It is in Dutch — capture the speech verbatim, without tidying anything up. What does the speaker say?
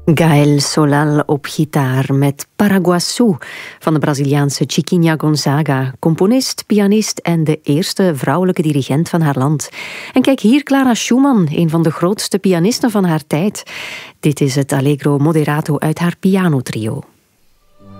Gael Solal op gitaar met Paraguaçu van de Braziliaanse Chiquinha Gonzaga, componist, pianist en de eerste vrouwelijke dirigent van haar land. En kijk hier, Clara Schumann, een van de grootste pianisten van haar tijd. Dit is het Allegro Moderato uit haar pianotrio.